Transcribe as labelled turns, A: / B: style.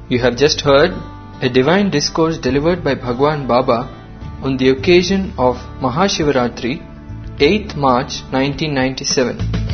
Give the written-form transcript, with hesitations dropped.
A: You have just heard a divine discourse delivered by Bhagwan Baba on the occasion of Mahashivaratri, 8th March 1997.